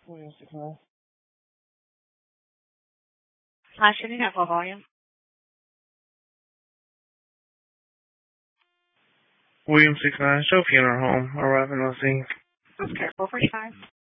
William 69. Hi, should you have full volume? William 69, show funeral home, arriving on scene. Okay, 445.